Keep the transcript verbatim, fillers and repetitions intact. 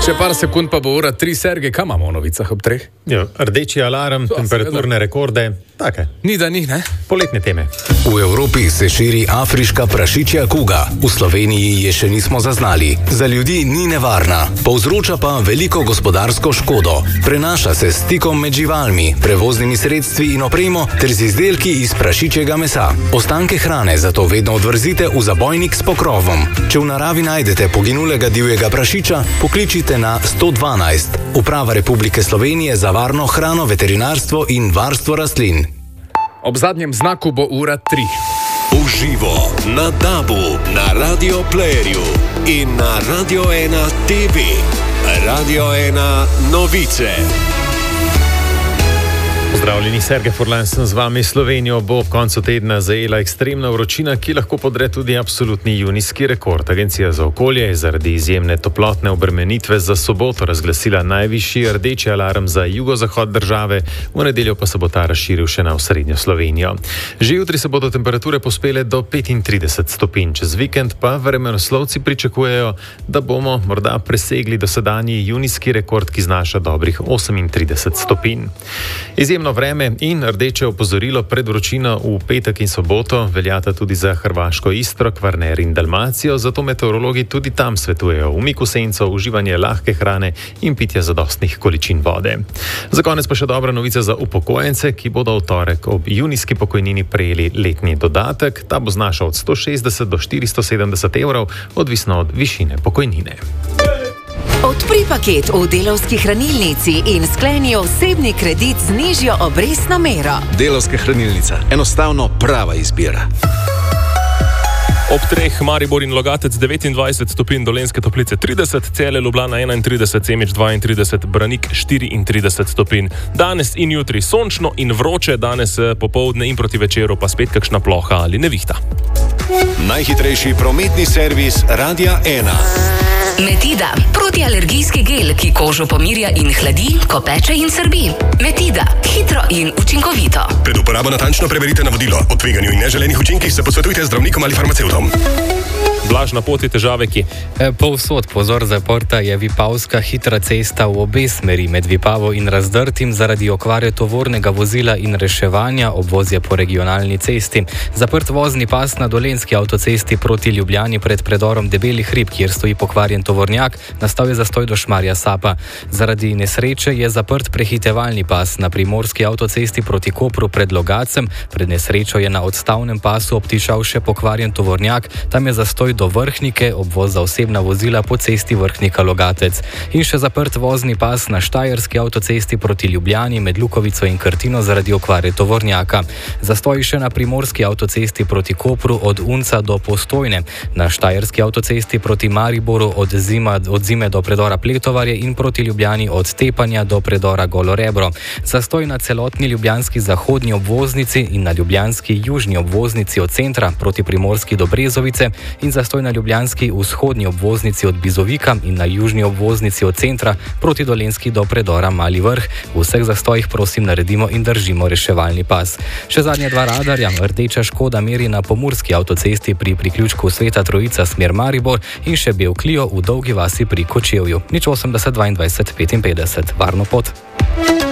Še par sekund pa bo ura tri. Sergej, kam imamo v novicah ob treh? Jo, rdeči alarm, to, temperaturne rekorde, take. Ni da ni, ne? Poletne teme. V Evropi se širi afriška prašičja kuga. V Sloveniji je še nismo zaznali. Za ljudi ni nevarna, povzroča pa veliko gospodarsko škodo. Prenaša se s stikom med živalmi, prevoznimi sredstvi in opremo ter z izdelki iz prašičjega mesa. Ostanke hrane zato vedno odvrzite v zabojnik s pokrovom. Če v naravi najdete poginulega divjega prašiča, pokličite na sto dvanajst. Uprava Republike Slovenije za varno hrano, veterinarstvo in varstvo rastlin. Ob zadnjem znaku bo ura tri. Uživo na DAB-u, na Radio Playerju in na Radio ena T V. Radio ena novice. Pozdravljeni, Sergej Furlan sem z vami. Slovenijo bo ob koncu tedna zajela ekstremna vročina, ki lahko podre tudi absolutni junijski rekord. Agencija za okolje je zaradi izjemne toplotne obremenitve za soboto razglasila najvišji rdeči alarm za jugozahod države, v nedeljo pa se bo ta razširil še na osrednjo Slovenijo. Že jutri se bodo temperature pospele do petintrideset stopinj, čez vikend pa vremenoslovci pričakujejo, da bomo morda presegli dosedanji junijski rekord, ki znaša dobrih osemintrideset stopinj. Izjemno vreme in rdeče opozorilo pred vročino v petek in soboto veljata tudi za Hrvaško Istro, Kvarner in Dalmacijo, zato meteorologi tudi tam svetujejo umik v senco, uživanje lahke hrane in pitje zadostnih količin vode. Za konec pa še dobra novica za upokojence, ki bodo v torek ob junijski pokojnini prejeli letni dodatek. Ta bo znašal od sto šestdeset do štiristo sedemdeset evrov, odvisno od višine pokojnine. Odpri paket v Delavski hranilnici in skleni osebni kredit z nižjo obrestno mero. Delavska hranilnica. Enostavno prava izbira. Ob treh Maribor in Logatec devetindvajset stopinj, Dolenjske Toplice trideset, Celje, Ljubljana enaintrideset, Semič dvaintrideset, Branik štiriintrideset stopinj. Danes in jutri sončno in vroče, danes popoldne in proti večeru pa spet kakšna ploha ali nevihta. Najhitrejši prometni servis Radia ena. Metida, protialergijski gel, ki kožo pomirja in hladi, ko peče in srbi. Metida, hitro in učinkovito. Pred uporabo natančno preverite navodilo. O tveganju in neželenih učinkih se posvetujte z zdravnikom ali farmacevtom. Blaž na poti, težave ki? E, povsod pozor zaprta je Vipavska hitra cesta v obe smeri med Vipavo in Razdrtim zaradi okvare tovornega vozila in reševanja obvozje po regionalni cesti. Zaprt vozni pas na Dolenjski avtocesti proti Ljubljani pred predorom Debeli hrib, kjer stoji pokvarjen tovornjak, nastal je zastoj do Šmarja Sapa. Zaradi nesreče je zaprt prehitevalni pas na Primorski avtocesti proti Kopru pred Logacem. Pred nesrečo je na odstavnem pasu obtičal še pokvarjen tovornjak, tam je zastoj do Vrhnike, obvoz za osebna vozila po cesti Vrhnika-Logatec. In še zaprt vozni pas na Štajerski avtocesti proti Ljubljani med Lukovico in Krtino zaradi okvare tovornjaka. Zastoj še na Primorski avtocesti proti Kopru od Unca do Postojne, na Štajerski avtocesti proti Mariboru od, zima, od Zime do predora Pletovarje in proti Ljubljani od Tepanja do predora Golorebro. Zastoj na celotni ljubljanski zahodnji obvoznici in na ljubljanski južni obvoznici od centra proti Primorski do Brezovice in zastoj na ljubljanski vzhodni obvoznici od Bizovika in na južni obvoznici od centra proti Dolenjski do predora Mali Vrh. V vseh zastojih prosim naredimo in držimo reševalni pas. Še zadnja dva radarja, rdeča škoda meri na Pomurski avtocesti pri priključku Sveta Trojica smer Maribor in še bel Clio v Dolgi vasi pri Kočevju. Nič osemdeset dvaindvajset petinpetdeset. Varno pot.